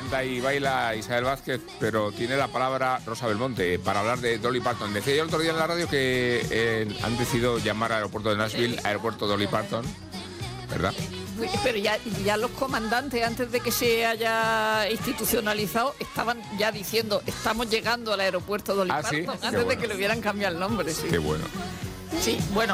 canta y baila Isabel Vázquez, pero tiene la palabra Rosa Belmonte para hablar de Dolly Parton. Decía yo el otro día en la radio que han decidido llamar al aeropuerto de Nashville aeropuerto Dolly Parton, ¿verdad? Pero ya los comandantes, antes de que se haya institucionalizado, estaban ya diciendo, estamos llegando al aeropuerto Dolly Parton, ¿sí? antes de que le hubieran cambiado el nombre. Sí. Qué bueno. Sí, bueno,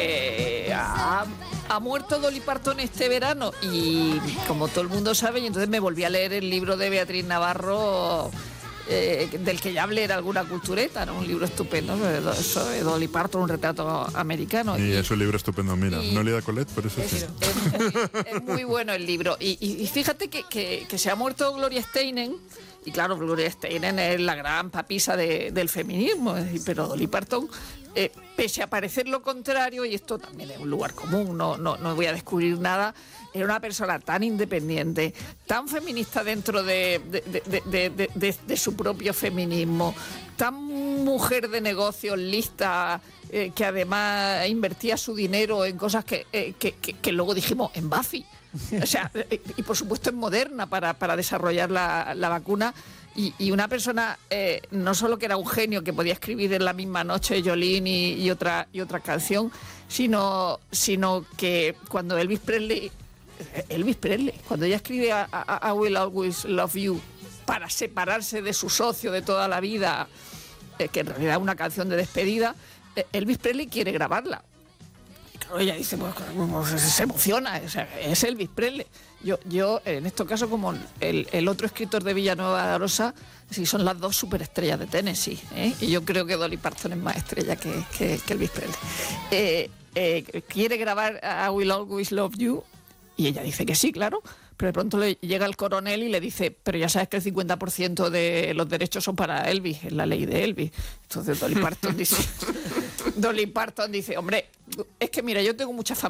ha muerto Dolly Parton este verano y como todo el mundo sabe, y entonces me volví a leer el libro de Beatriz Navarro, del que ya hablé en alguna cultureta, ¿no? Un libro estupendo sobre Dolly Parton, un retrato americano. Y es un libro estupendo, mira, no le da Colette, pero eso sí. Es muy bueno el libro. Y fíjate que se ha muerto Gloria Steinem, y claro, Gloria Steinem es la gran papisa del feminismo, pero Dolly Parton, pese a parecer lo contrario, y esto también es un lugar común, no voy a descubrir nada, era una persona tan independiente, tan feminista dentro de su propio feminismo, tan mujer de negocios lista, que además invertía su dinero en cosas que luego dijimos en Buffy. O sea, y por supuesto en Moderna para desarrollar la vacuna. Y una persona, no solo que era un genio que podía escribir en la misma noche Jolene y otra canción, sino que cuando Elvis Presley, cuando ella escribe I Will Always Love You para separarse de su socio de toda la vida, que en realidad es una canción de despedida, Elvis Presley quiere grabarla. Y claro, ella dice, pues se emociona, o sea, es Elvis Presley. Yo en este caso, como el otro escritor de Villanueva de Arosa, sí, son las dos superestrellas de Tennessee, y yo creo que Dolly Parton es más estrella que Elvis Presley. Quiere grabar I Will Always Love You, y ella dice que sí, claro, pero de pronto le llega el coronel y le dice, pero ya sabes que el 50% de los derechos son para Elvis, es la ley de Elvis. Entonces Dolly Parton dice, hombre, es que mira, yo tengo mucha familia